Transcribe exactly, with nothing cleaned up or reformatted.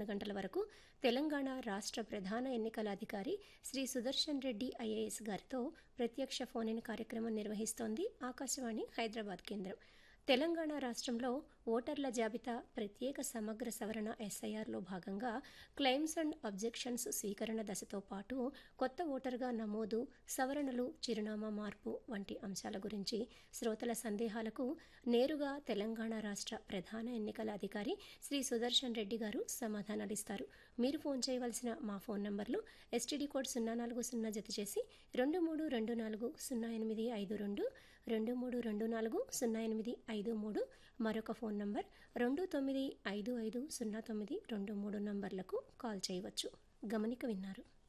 గంటల వరకు తెలంగాణ రాష్ట్ర ప్రధాన ఎన్నికల అధికారి శ్రీ సుదర్శన్ రెడ్డి ఐఏఎస్ గారితో ప్రత్యక్ష ఫోన్ ఇన్ కార్యక్రమం నిర్వహిస్తోంది ఆకాశవాణి హైదరాబాద్ కేంద్రం. తెలంగాణ రాష్ట్రంలో ఓటర్ల జాబితా ప్రత్యేక సమగ్ర సవరణ ఎస్ఐఆర్లో భాగంగా క్లెయిమ్స్ అండ్ అబ్జెక్షన్స్ స్వీకరణ దశతో పాటు కొత్త ఓటర్గా నమోదు, సవరణలు, చిరునామా మార్పు వంటి అంశాల గురించి శ్రోతల సందేహాలకు నేరుగా తెలంగాణ రాష్ట్ర ప్రధాన ఎన్నికల అధికారి శ్రీ సుదర్శన్ రెడ్డి గారు సమాధానాలిస్తారు. మీరు ఫోన్ చేయవలసిన మా ఫోన్ నంబర్లు ఎస్టీడీ కోడ్ సున్నా నాలుగు సున్నా జత చేసి రెండు మూడు రెండు నాలుగు సున్నా ఎనిమిది ఐదు రెండు రెండు మూడు రెండు నాలుగు సున్నా ఎనిమిది ఐదు మూడు మరొక ఫోన్ నంబర్ రెండు తొమ్మిది ఐదు ఐదు సున్నా తొమ్మిది రెండు మూడు నంబర్లకు కాల్ చేయవచ్చు. గమనిక విన్నారు.